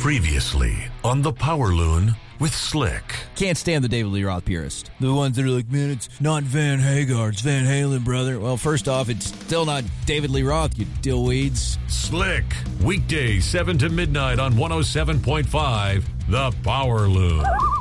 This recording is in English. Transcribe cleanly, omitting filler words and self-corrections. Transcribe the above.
Previously on the Power Loon with Slick. Can't stand the David Lee Roth purist. The ones that are like, man, it's not Van Hagar, it's Van Halen, brother. Well, first off, it's still not David Lee Roth, you dillweeds. Slick, weekdays 7 to midnight on 107.5, the Power Loon.